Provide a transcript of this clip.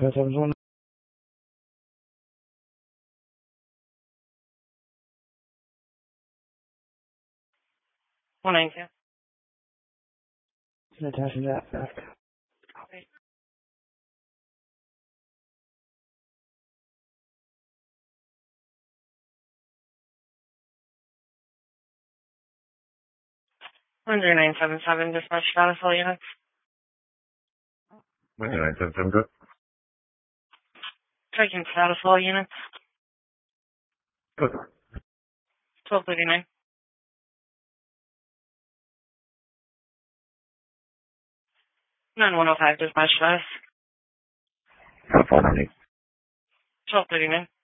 771. Morning, yeah. Natasha Jack. Okay. Under 977, dispatch status all units. 977 good. Taking status all units. Good. 1239. 9105, dispatch status. 490. 1239.